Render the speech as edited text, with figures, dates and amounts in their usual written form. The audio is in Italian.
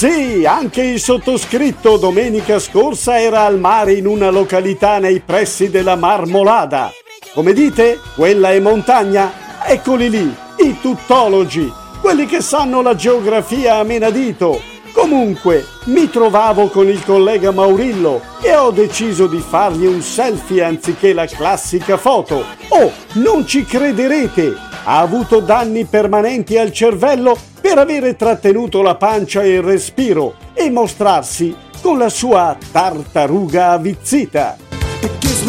Sì, anche il sottoscritto domenica scorsa era al mare in una località nei pressi della Marmolada. Come dite? Quella è montagna? Eccoli lì, i tuttologi, quelli che sanno la geografia a menadito. Comunque, mi trovavo con il collega Maurillo e ho deciso di fargli un selfie anziché la classica foto. Oh, non ci crederete! Ha avuto danni permanenti al cervello per avere trattenuto la pancia e il respiro e mostrarsi con la sua tartaruga avvizzita.